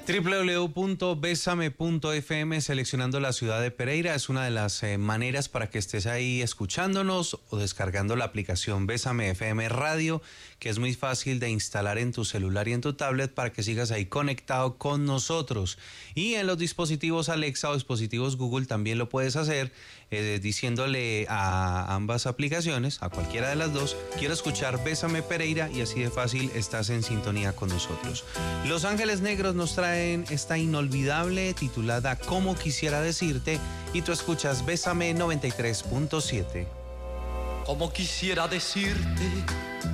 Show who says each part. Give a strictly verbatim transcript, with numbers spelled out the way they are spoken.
Speaker 1: doble u doble u doble u punto besame punto efe eme, seleccionando la ciudad de Pereira, es una de las eh, maneras para que estés ahí escuchándonos o descargando la aplicación Bésame F M Radio, que es muy fácil de instalar en tu celular y en tu tablet para que sigas ahí conectado con nosotros. Y en los dispositivos Alexa o dispositivos Google también lo puedes hacer, eh, diciéndole a ambas aplicaciones, a cualquiera de las dos, quiero escuchar Bésame Pereira, y así de fácil estás en sintonía con nosotros. Los Ángeles Negros nos traen esta inolvidable titulada Como Quisiera Decirte, y tú escuchas Bésame noventa y tres punto siete.
Speaker 2: Como quisiera decirte